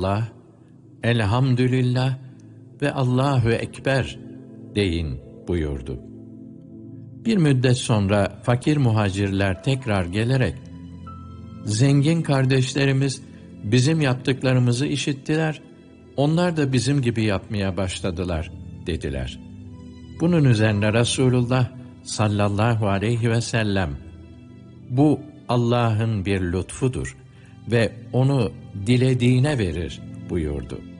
Subhanallah, Elhamdülillah ve Allahu Ekber deyin buyurdu. Bir müddet sonra fakir muhacirler tekrar gelerek, zengin kardeşlerimiz bizim yaptıklarımızı işittiler, onlar da bizim gibi yapmaya başladılar dediler. Bunun üzerine Resulullah sallallahu aleyhi ve sellem, bu Allah'ın bir lütfudur ve onu dilediğine verir buyurdu.